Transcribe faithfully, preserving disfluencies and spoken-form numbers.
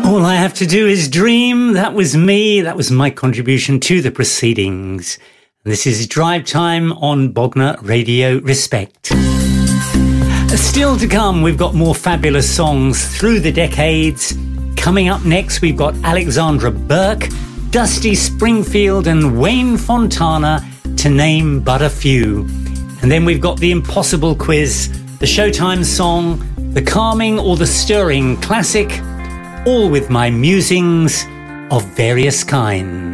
All I have to do is dream. That was me. That was my contribution to the proceedings. And this is Drive Time on Bognor Radio Respect. Still to come, we've got more fabulous songs through the decades. Coming up next, we've got Alexandra Burke, Dusty Springfield and Wayne Fontana, to name but a few. And then we've got the Impossible Quiz, the Showtime song, the calming or the stirring classic, all with my musings of various kinds.